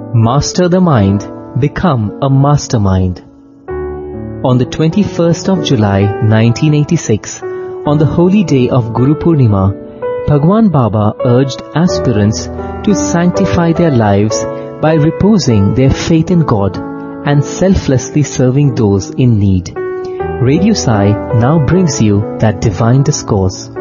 Master the mind, become a mastermind. On the 21st of July 1986, on the holy day of Guru Purnima, Bhagwan Baba urged aspirants to sanctify their lives by reposing their faith in God and selflessly serving those in need. Radio Sai now brings you that divine discourse.